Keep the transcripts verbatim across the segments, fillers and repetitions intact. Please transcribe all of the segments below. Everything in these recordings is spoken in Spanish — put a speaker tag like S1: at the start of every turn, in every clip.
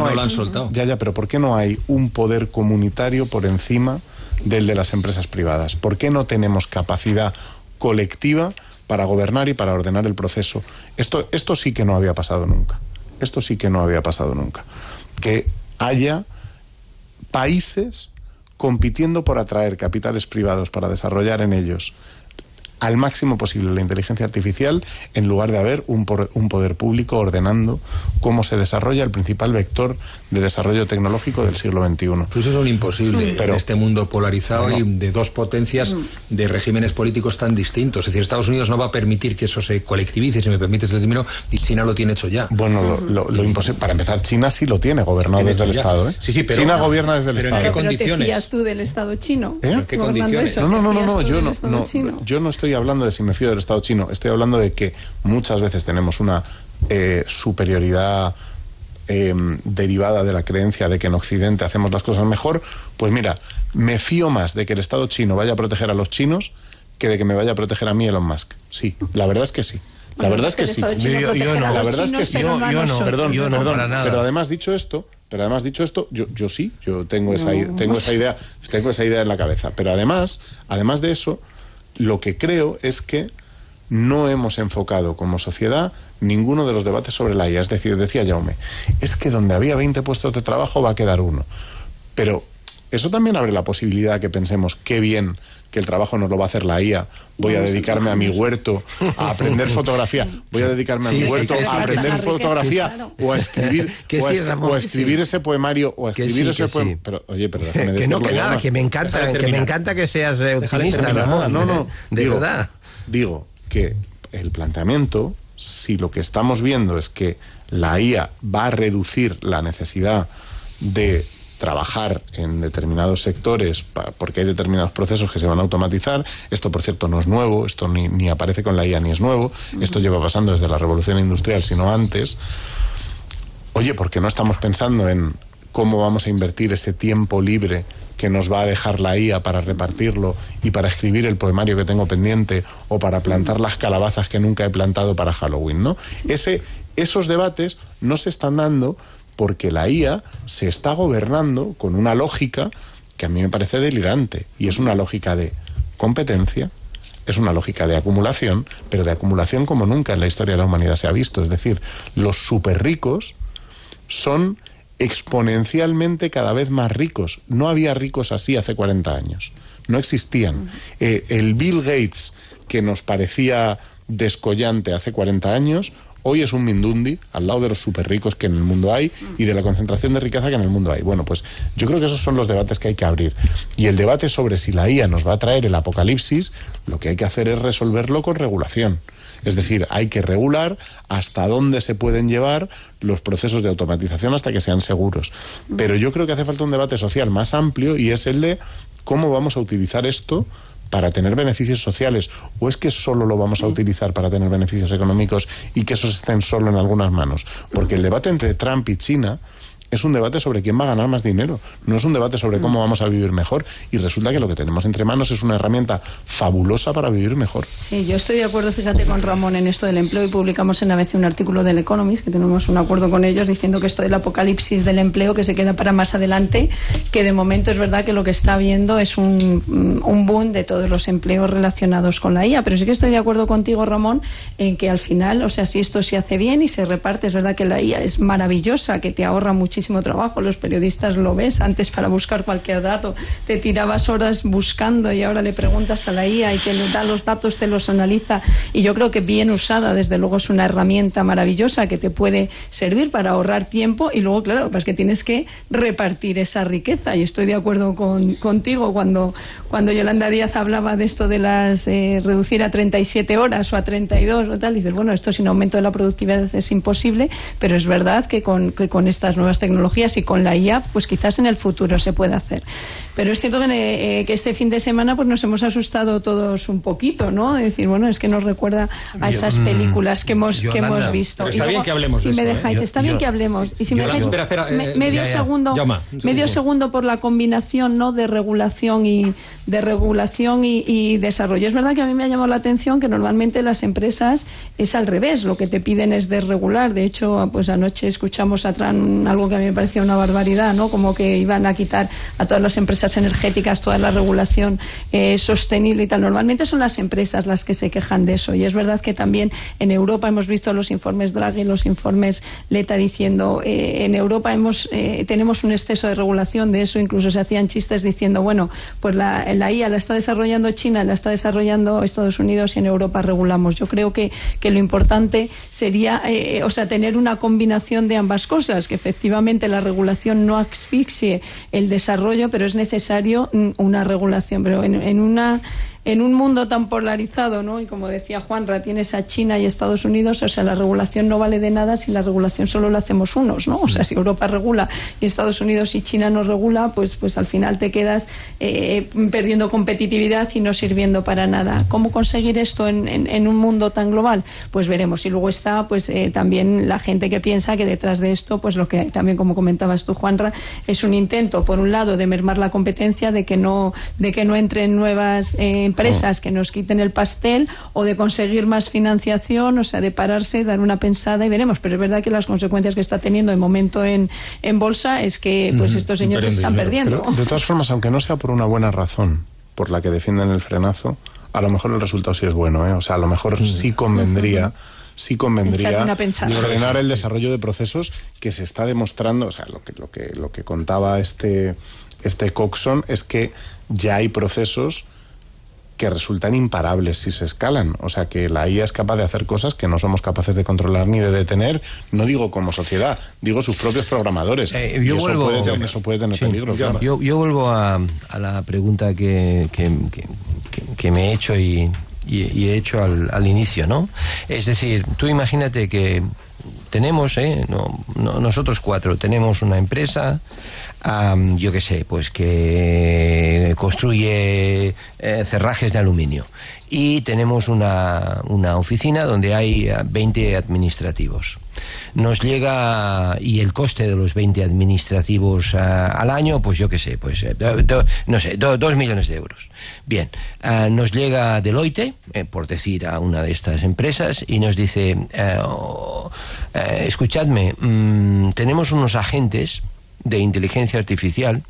S1: hay,
S2: no lo han soltado.
S1: Ya, ya, pero ¿por qué no hay un poder comunitario por encima del de las empresas privadas? ¿Por qué no tenemos capacidad colectiva para gobernar y para ordenar el proceso? Esto, esto sí que no había pasado nunca. Esto sí que no había pasado nunca. Que haya países compitiendo por atraer capitales privados para desarrollar en ellos al máximo posible la inteligencia artificial, en lugar de haber un, por, un poder público ordenando cómo se desarrolla el principal vector de desarrollo tecnológico del siglo veintiuno.
S2: Pues eso es un imposible pero, en este mundo polarizado bueno, y de dos potencias de regímenes políticos tan distintos. Es decir, Estados Unidos no va a permitir que eso se colectivice, si me permites el término, y China lo tiene hecho ya.
S1: Bueno, lo, lo, lo imposible. Para empezar, China sí lo tiene gobernado desde el ya. Estado. ¿eh?
S2: Sí, sí, pero
S1: China
S2: no,
S1: gobierna desde el
S2: pero
S1: Estado.
S3: ¿En qué
S2: condiciones?
S3: ¿Pero te fías tú del Estado chino?
S1: ¿Eh?
S2: ¿En qué condiciones?
S3: Eso,
S1: no, no, no, no, no, yo no,
S3: no
S1: yo no estoy hablando de si me fío del Estado chino, estoy hablando de que muchas veces tenemos una eh, superioridad eh, derivada de la creencia de que en Occidente hacemos las cosas mejor. Pues mira, me fío más de que el Estado chino vaya a proteger a los chinos que de que me vaya a proteger a mí Elon Musk. Sí, la verdad es que sí. La
S3: bueno,
S1: verdad es que sí.
S4: Yo, yo, yo no.
S1: La verdad es que sí.
S4: Yo, yo no.
S1: Perdón,
S4: yo no,
S1: perdón.
S4: para nada.
S1: Pero además dicho esto, pero además dicho esto, yo, yo sí, yo tengo esa, no. tengo esa idea, tengo esa idea en la cabeza. Pero además, además de eso, lo que creo es que no hemos enfocado como sociedad ninguno de los debates sobre la I A. Es decir, decía Jaume, es que donde había veinte puestos de trabajo va a quedar uno. Pero eso también abre la posibilidad de que pensemos, qué bien que el trabajo nos lo va a hacer la I A, voy a dedicarme a mi huerto a aprender fotografía, voy a dedicarme a sí, mi huerto sí, a aprender sí, fotografía claro. o a escribir o, a, sí, o a escribir sí. ese poemario o a escribir ese poemario. Pero oye, pero déjame
S4: que no, que nada, que me encanta, que me encanta que seas eh, optimista, Ramón.
S1: No, no,
S4: de
S1: digo,
S4: verdad.
S1: Digo que el planteamiento, si lo que estamos viendo es que la I A va a reducir la necesidad de trabajar en determinados sectores porque hay determinados procesos que se van a automatizar, esto por cierto no es nuevo, esto ni, ni aparece con la I A ni es nuevo, esto lleva pasando desde la revolución industrial, sino antes. Oye, ¿por qué no estamos pensando en cómo vamos a invertir ese tiempo libre que nos va a dejar la I A para repartirlo y para escribir el poemario que tengo pendiente o para plantar las calabazas que nunca he plantado para Halloween, ¿no? Ese, esos debates no se están dando porque la I A se está gobernando con una lógica que a mí me parece delirante, y es una lógica de competencia, es una lógica de acumulación, pero de acumulación como nunca en la historia de la humanidad se ha visto. Es decir, los súper ricos son exponencialmente cada vez más ricos. No había ricos así hace cuarenta años. No existían. Eh, el Bill Gates, que nos parecía descollante hace cuarenta años, hoy es un mindundi al lado de los súper ricos que en el mundo hay y de la concentración de riqueza que en el mundo hay. Bueno, pues yo creo que esos son los debates que hay que abrir. Y el debate sobre si la I A nos va a traer el apocalipsis, lo que hay que hacer es resolverlo con regulación. Es decir, hay que regular hasta dónde se pueden llevar los procesos de automatización hasta que sean seguros. Pero yo creo que hace falta un debate social más amplio, y es el de cómo vamos a utilizar esto para tener beneficios sociales, o es que solo lo vamos a utilizar para tener beneficios económicos y que esos estén solo en algunas manos. Porque el debate entre Trump y China es un debate sobre quién va a ganar más dinero, no es un debate sobre cómo vamos a vivir mejor, y resulta que lo que tenemos entre manos es una herramienta fabulosa para vivir mejor.
S3: Sí, yo estoy de acuerdo, fíjate, con Ramón en esto del empleo, y publicamos en A B C un artículo del Economist, que tenemos un acuerdo con ellos diciendo que esto del apocalipsis del empleo que se queda para más adelante, que de momento es verdad que lo que está habiendo es un, un boom de todos los empleos relacionados con la I A, pero sí que estoy de acuerdo contigo, Ramón, en que al final, o sea, si esto se hace bien y se reparte, es verdad que la I A es maravillosa, que te ahorra muchísimo trabajo, los periodistas lo ves, antes para buscar cualquier dato te tirabas horas buscando y ahora le preguntas a la I A y te da los datos, te los analiza, y yo creo que bien usada desde luego es una herramienta maravillosa que te puede servir para ahorrar tiempo, y luego claro, pues que tienes que repartir esa riqueza, y estoy de acuerdo con, contigo cuando, cuando Yolanda Díaz hablaba de esto de las eh, reducir a treinta y siete horas o a treinta y dos o tal, dices, bueno, esto sin aumento de la productividad es imposible, pero es verdad que con, que con estas nuevas tecnologías tecnologías y con la I A, pues quizás en el futuro se pueda hacer. Pero es cierto que, eh, que este fin de semana pues nos hemos asustado todos un poquito, ¿no? Es decir, bueno, es que nos recuerda a esas películas que hemos, que hemos visto.
S2: Pero está
S3: luego,
S2: bien que hablemos
S3: si
S2: de
S3: me
S2: eso,
S3: dejáis,
S2: ¿eh?
S3: está
S2: yo,
S3: bien
S2: yo,
S3: que hablemos. Y si me dejáis
S2: espera, espera,
S3: me,
S2: eh,
S3: medio
S2: ya, ya.
S3: segundo,
S2: Llama,
S3: medio segundo por la combinación, ¿no? De regulación y de regulación y, y desarrollo. Es verdad que a mí me ha llamado la atención que normalmente las empresas es al revés, lo que te piden es desregular. De hecho, pues anoche escuchamos a Trump algo que a a mí me parecía una barbaridad, ¿no? Como que iban a quitar a todas las empresas energéticas toda la regulación eh, sostenible y tal. Normalmente son las empresas las que se quejan de eso, y es verdad que también en Europa hemos visto los informes Draghi, los informes Letta diciendo eh, en Europa hemos eh, tenemos un exceso de regulación. De eso incluso se hacían chistes diciendo, bueno, pues la, la I A la está desarrollando China, la está desarrollando Estados Unidos, y en Europa regulamos. Yo creo que, que lo importante sería, eh, o sea, tener una combinación de ambas cosas, que efectivamente la regulación no asfixie el desarrollo, pero es necesario una regulación. Pero en, en una en un mundo tan polarizado, ¿no? Y como decía Juanra, tienes a China y Estados Unidos, o sea, la regulación no vale de nada si la regulación solo la hacemos unos, ¿no? O sea, si Europa regula y Estados Unidos y China no regula, pues, pues al final te quedas eh, perdiendo competitividad y no sirviendo para nada. ¿Cómo conseguir esto en, en, en un mundo tan global? Pues veremos. Y luego está, pues eh, también la gente que piensa que detrás de esto, pues lo que también, como comentabas tú, Juanra, es un intento, por un lado, de mermar la competencia, de que no, de que no entren nuevas eh, empresas oh. que nos quiten el pastel, o de conseguir más financiación, o sea, de pararse, dar una pensada y veremos. Pero es verdad que las consecuencias que está teniendo de momento en, en bolsa es que pues estos señores están perdiendo.
S1: Pero, de todas formas, aunque no sea por una buena razón por la que defienden el frenazo, a lo mejor el resultado sí es bueno, ¿eh? O sea, a lo mejor sí, sí convendría... sí convendría frenar el desarrollo de procesos que se está demostrando. O sea, lo que, lo que, lo que contaba este, este Coxon es que ya hay procesos que resultan imparables si se escalan. O sea, que la I A es capaz de hacer cosas que no somos capaces de controlar ni de detener, no digo como sociedad, digo sus propios programadores.
S2: Eh, yo
S1: y eso,
S2: vuelvo,
S1: puede tener, eso puede tener sí, peligro.
S2: Yo,
S1: claro.
S2: yo, yo vuelvo a, a la pregunta que, que, que, que me he hecho y, y, y he hecho al, al inicio, ¿no? Es decir, tú imagínate que tenemos, eh, no, no, nosotros cuatro tenemos una empresa, um, yo qué sé, pues que construye eh, cerrajes de aluminio, y tenemos una, una oficina donde hay veinte administrativos. Nos llega, y el coste de los veinte administrativos uh, al año, pues yo qué sé, pues eh, do, do, no sé, do, dos millones de euros. Bien, uh, nos llega Deloitte, eh, por decir a una de estas empresas, y nos dice, uh, uh, escuchadme, um, tenemos unos agentes de inteligencia artificial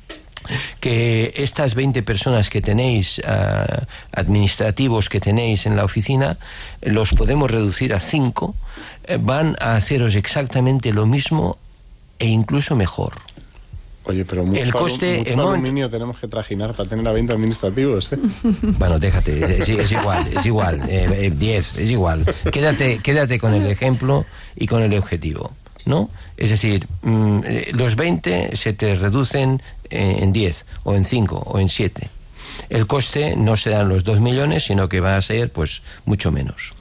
S2: que estas veinte personas que tenéis, uh, administrativos que tenéis en la oficina, los podemos reducir a cinco, eh, van a haceros exactamente lo mismo e incluso mejor.
S1: Oye, pero mucho,
S2: el coste,
S1: mucho
S2: el
S1: aluminio
S2: momento...
S1: tenemos que trajinar para tener a veinte administrativos, ¿eh?
S2: Bueno, déjate, es, es igual, es igual, eh, eh, diez, es igual. Quédate, quédate con el ejemplo y con el objetivo, ¿no? Es decir, mmm, los veinte se te reducen eh, en diez, o en cinco, o en siete. El coste no serán los dos millones, sino que va a ser, pues, mucho menos.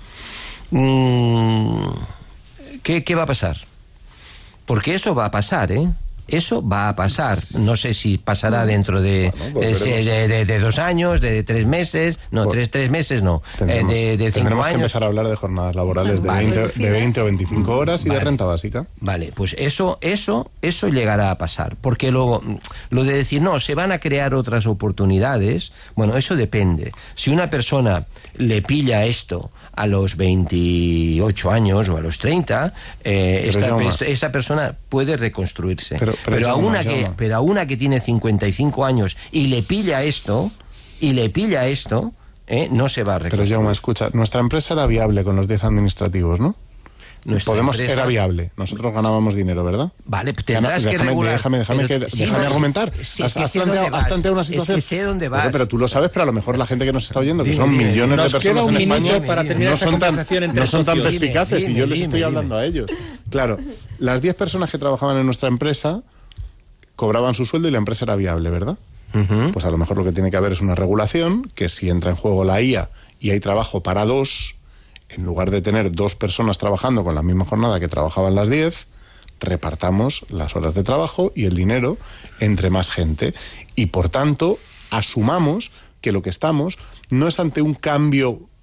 S2: Mm, ¿qué, ¿Qué va a pasar? Porque eso va a pasar, ¿eh? Eso va a pasar. No sé si pasará dentro de, bueno, pues de, de, de, de dos años, de tres meses. No, pues, tres, tres meses no.
S1: Tendremos,
S2: eh, de, de cinco
S1: tendremos
S2: años.
S1: que empezar a hablar de jornadas laborales vale. de, veinte, de veinte o veinticinco horas y vale. de renta básica.
S2: Vale, pues eso, eso, eso llegará a pasar. Porque luego, lo de decir, no, se van a crear otras oportunidades, bueno, eso depende. Si una persona le pilla esto a los veintiocho años o a los treinta, eh, esta, esta, esta persona puede reconstruirse. Pero, pero, pero, a una que, pero a una que tiene cincuenta y cinco años y le pilla esto, y le pilla esto, eh, no se va a reconstruir.
S1: Pero Jaume, escucha, nuestra empresa era viable con los diez administrativos, ¿no? Nuestra Podemos empresa... era viable. Nosotros ganábamos dinero, ¿verdad?
S2: Vale, tendrás Gana, que regular.
S1: Déjame, déjame,
S2: pero,
S1: que,
S2: sí,
S1: déjame
S2: no,
S1: argumentar.
S2: Sí,
S1: has,
S2: es que
S1: has,
S2: sé
S1: planteado,
S2: dónde
S1: has planteado una situación.
S2: Es que sé dónde vas.
S1: Pero, pero tú lo sabes, pero a lo mejor la gente que nos está oyendo, que
S2: dime,
S1: son
S2: dime,
S1: millones
S5: nos
S1: de personas
S5: queda un
S1: en España,
S5: para terminar
S1: no son tan, no son tan perspicaces,
S2: dime,
S1: y yo les
S2: dime,
S1: estoy
S2: dime.
S1: hablando a ellos. Claro, las diez personas que trabajaban en nuestra empresa cobraban su sueldo y la empresa era viable, ¿verdad? Uh-huh. Pues a lo mejor lo que tiene que haber es una regulación, que si entra en juego la I A y hay trabajo para dos, en lugar de tener dos personas trabajando con la misma jornada que trabajaban las diez, repartamos las horas de trabajo y el dinero entre más gente. Y por tanto, asumamos que lo que estamos no es ante un cambio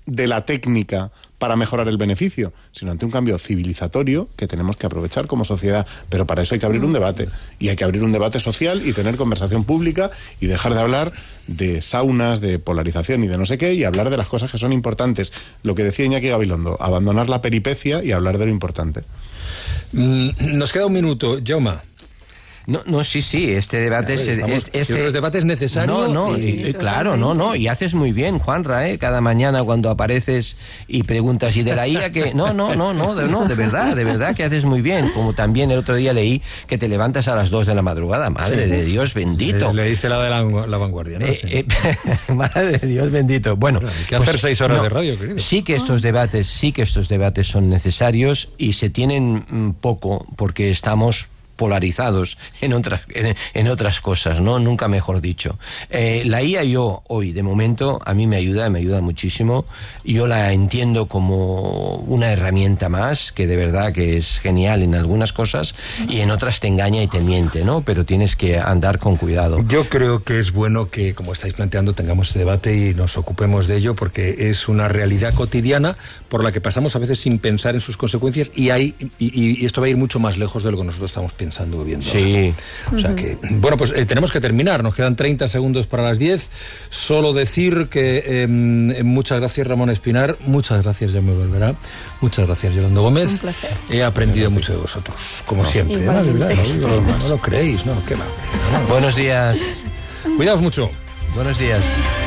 S1: de la técnica para mejorar el beneficio, sino ante un cambio civilizatorio que tenemos que aprovechar como sociedad. Pero para eso hay que abrir un debate, y hay que abrir un debate social y tener conversación pública y dejar de hablar de saunas, de polarización y de no sé qué, y hablar de las cosas que son importantes. Lo que decía Iñaki Gabilondo, abandonar la peripecia y hablar de lo importante.
S5: Mm, nos queda un minuto, Jaume.
S2: No, no, sí, sí, este debate
S5: claro,
S2: es,
S5: estamos,
S2: es, este,
S5: yo creo que el debate es necesario.
S2: No, no,
S3: sí,
S2: y,
S3: sí,
S2: claro, no, no, y haces muy bien, Juanra, ¿eh? Cada mañana cuando apareces y preguntas, ¿y de la I A que no, no, no, no, de, no, de verdad, de verdad que haces muy bien, como también el otro día leí que te levantas a las dos de la madrugada, madre sí. de Dios bendito.
S5: Eh, leíste la de la, la Vanguardia, ¿no?
S2: Eh, eh, madre de Dios bendito. Bueno,
S5: bueno hay que
S2: pues,
S5: hacer seis horas
S2: no,
S5: de radio, querido.
S2: Sí que estos debates, sí que estos debates son necesarios y se tienen mm, poco porque estamos polarizados en otras en, en otras cosas, ¿no? Nunca mejor dicho. Eh, la I A yo hoy, de momento, a mí me ayuda, me ayuda muchísimo. Yo la entiendo como una herramienta más, que de verdad que es genial en algunas cosas y en otras te engaña y te miente, ¿no? Pero tienes que andar con cuidado.
S5: Yo creo que es bueno que, como estáis planteando, tengamos este debate y nos ocupemos de ello, porque es una realidad cotidiana por la que pasamos a veces sin pensar en sus consecuencias, y, hay, y, y esto va a ir mucho más lejos de lo que nosotros estamos pensando. Pensando, viendo.
S2: Sí.
S5: O sea que, bueno, pues eh, tenemos que terminar. Nos quedan treinta segundos para las diez. Solo decir que eh, muchas gracias, Ramón Espinar. Muchas gracias, Jaume Barberá. Muchas gracias, Yolanda Gómez.
S3: Un placer.
S5: He aprendido mucho de vosotros, como
S1: no,
S5: siempre. ¿eh? ¿Verdad? No, no, no, no lo creéis, ¿no? Qué mal. No, no.
S2: Buenos días.
S5: Cuidaos mucho.
S2: Buenos días.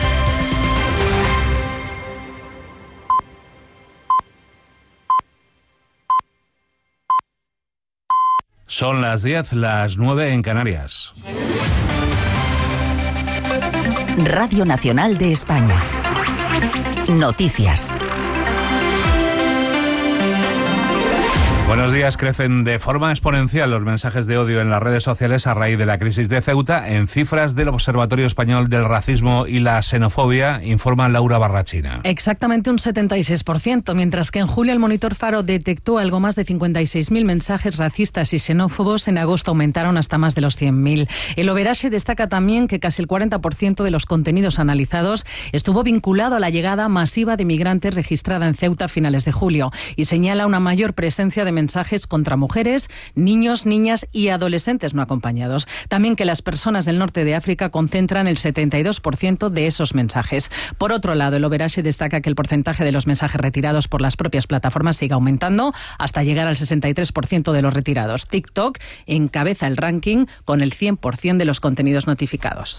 S6: Son las diez, las nueve en Canarias.
S7: Radio Nacional de España. Noticias.
S6: Buenos días. Crecen de forma exponencial los mensajes de odio en las redes sociales a raíz de la crisis de Ceuta. En cifras del Observatorio Español del Racismo y la Xenofobia, informa Laura Barrachina.
S8: Exactamente un setenta y seis por ciento, mientras que en julio el Monitor Faro detectó algo más de cincuenta y seis mil mensajes racistas y xenófobos. En agosto aumentaron hasta más de los cien mil. El Overaxe destaca también que casi el cuarenta por ciento de los contenidos analizados estuvo vinculado a la llegada masiva de migrantes registrada en Ceuta a finales de julio, y señala una mayor presencia de mensajes contra mujeres, niños, niñas y adolescentes no acompañados. También que las personas del norte de África concentran el setenta y dos por ciento de esos mensajes. Por otro lado, el Overaxe destaca que el porcentaje de los mensajes retirados por las propias plataformas sigue aumentando hasta llegar al sesenta y tres por ciento de los retirados. TikTok encabeza el ranking con el cien por ciento de los contenidos notificados.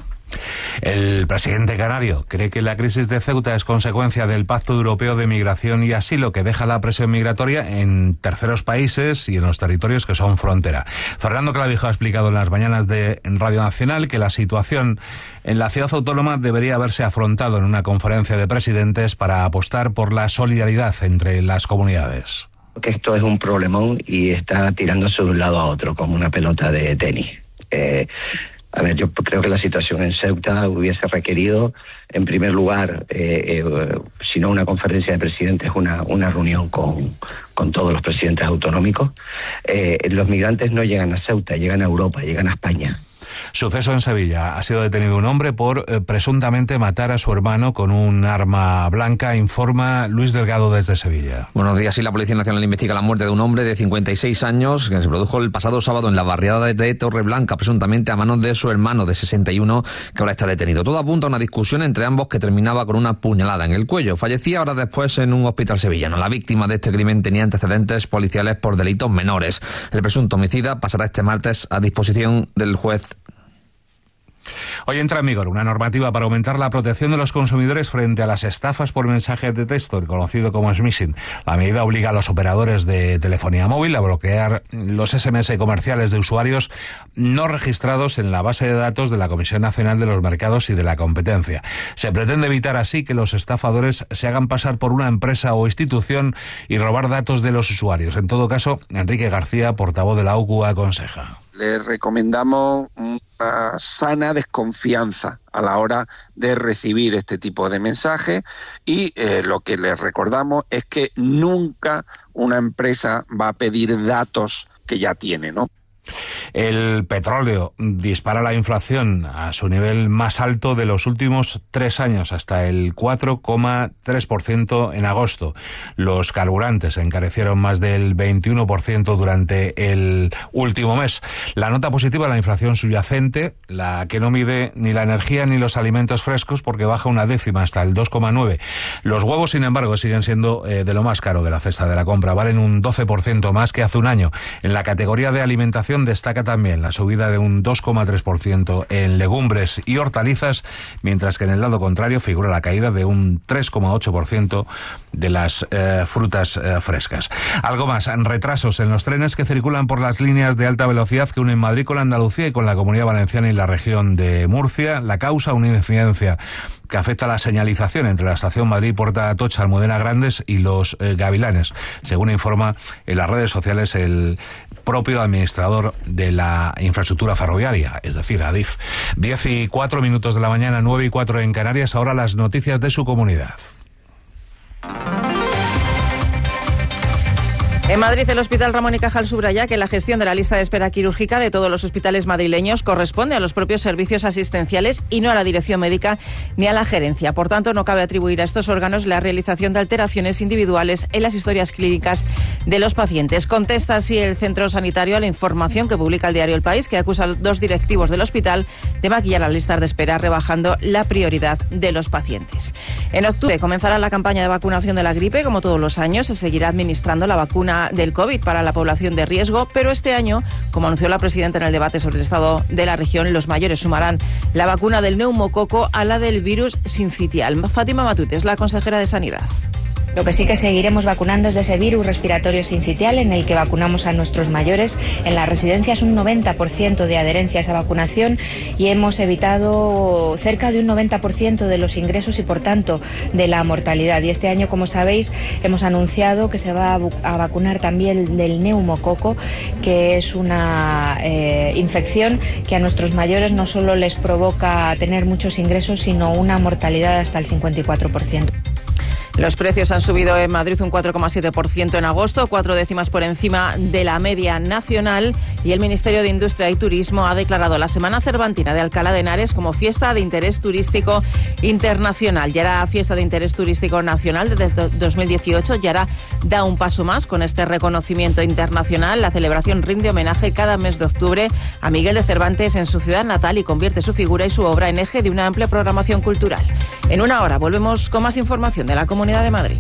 S6: El presidente canario cree que la crisis de Ceuta es consecuencia del Pacto Europeo de Migración y Asilo, que deja la presión migratoria en terceros países y en los territorios que son frontera. Fernando Clavijo ha explicado en las mañanas de Radio Nacional que la situación en la ciudad autónoma debería haberse afrontado en una conferencia de presidentes para apostar por la solidaridad entre las comunidades.
S9: Que esto es un problemón y está tirándose de un lado a otro como una pelota de tenis. Eh, A ver, yo creo que la situación en Ceuta hubiese requerido, en primer lugar, eh, eh, si no una conferencia de presidentes, una, una reunión con, con todos los presidentes autonómicos. Eh, los migrantes no llegan a Ceuta, llegan a Europa, llegan a España.
S6: Suceso en Sevilla. Ha sido detenido un hombre por eh, presuntamente matar a su hermano con un arma blanca, informa Luis Delgado desde Sevilla.
S10: Buenos días. Sí, la Policía Nacional investiga la muerte de un hombre de cincuenta y seis años que se produjo el pasado sábado en la barriada de Torreblanca, presuntamente a manos de su hermano de sesenta y uno, que ahora está detenido. Todo apunta a una discusión entre ambos que terminaba con una puñalada en el cuello. Fallecía horas después en un hospital sevillano. La víctima de este crimen tenía antecedentes policiales por delitos menores. El presunto homicida pasará este martes a disposición del juez.
S6: Hoy entra en vigor una normativa para aumentar la protección de los consumidores frente a las estafas por mensaje de texto, el conocido como smishing. La medida obliga a los operadores de telefonía móvil a bloquear los ese eme ese comerciales de usuarios no registrados en la base de datos de la Comisión Nacional de los Mercados y de la Competencia. Se pretende evitar así que los estafadores se hagan pasar por una empresa o institución y robar datos de los usuarios. En todo caso, Enrique García, portavoz de la U C U, aconseja.
S11: Les recomendamos una sana desconfianza a la hora de recibir este tipo de mensajes y eh, lo que les recordamos es que nunca una empresa va a pedir datos que ya tiene, ¿no?
S6: El petróleo dispara la inflación a su nivel más alto de los últimos tres años, hasta el cuatro coma tres por ciento en agosto. Los carburantes encarecieron más del veintiuno por ciento durante el último mes. La nota positiva, la inflación subyacente, la que no mide ni la energía ni los alimentos frescos, porque baja una décima hasta el dos coma nueve. Los huevos, sin embargo, siguen siendo eh, de lo más caro de la cesta de la compra. Valen un doce por ciento más que hace un año. En la categoría de alimentación destaca también la subida de un dos coma tres por ciento en legumbres y hortalizas, mientras que en el lado contrario figura la caída de un tres coma ocho por ciento de las eh, frutas eh, frescas. Algo más, retrasos en los trenes que circulan por las líneas de alta velocidad que unen Madrid con Andalucía y con la Comunidad Valenciana y la región de Murcia. La causa, una incidencia que afecta a la señalización entre la estación Madrid-Puerta Atocha, Almudena Grandes y los eh, Gavilanes, según informa en las redes sociales el propio administrador de la infraestructura ferroviaria, es decir, Adif. Diez y cuatro minutos de la mañana, nueve y cuatro en Canarias. Ahora las noticias de su comunidad.
S12: En Madrid, el Hospital Ramón y Cajal subraya que la gestión de la lista de espera quirúrgica de todos los hospitales madrileños corresponde a los propios servicios asistenciales y no a la dirección médica ni a la gerencia. Por tanto, no cabe atribuir a estos órganos la realización de alteraciones individuales en las historias clínicas de los pacientes. Contesta así el centro sanitario a la información que publica el diario El País, que acusa a dos directivos del hospital de maquillar las listas de espera, rebajando la prioridad de los pacientes. En octubre comenzará la campaña de vacunación de la gripe. Como todos los años, se seguirá administrando la vacuna del COVID para la población de riesgo, pero este año, como anunció la presidenta en el debate sobre el estado de la región, los mayores sumarán la vacuna del neumococo a la del virus sincitial. Fátima Matute es la consejera de Sanidad.
S13: Lo que sí que seguiremos vacunando es de ese virus respiratorio sincitial en el que vacunamos a nuestros mayores. En las residencias un noventa por ciento de adherencia a esa vacunación y hemos evitado cerca de un noventa por ciento de los ingresos y, por tanto, de la mortalidad. Y este año, como sabéis, hemos anunciado que se va a vacunar también del neumococo, que es una eh, infección que a nuestros mayores no solo les provoca tener muchos ingresos, sino una mortalidad hasta el cincuenta y cuatro por ciento.
S12: Los precios han subido en Madrid un cuatro coma siete por ciento en agosto, cuatro décimas por encima de la media nacional, y el Ministerio de Industria y Turismo ha declarado la Semana Cervantina de Alcalá de Henares como fiesta de interés turístico internacional. Ya era fiesta de interés turístico nacional desde dos mil dieciocho y ahora da un paso más con este reconocimiento internacional. La celebración rinde homenaje cada mes de octubre a Miguel de Cervantes en su ciudad natal y convierte su figura y su obra en eje de una amplia programación cultural. En una hora volvemos con más información de la Comunidad de Madrid.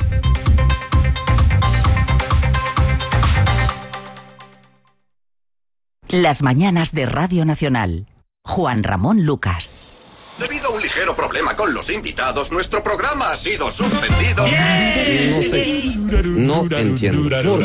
S7: Las mañanas de Radio Nacional. Juan Ramón Lucas.
S14: Debido a un ligero problema con los invitados, nuestro programa ha sido suspendido.
S15: No sé, no entiendo.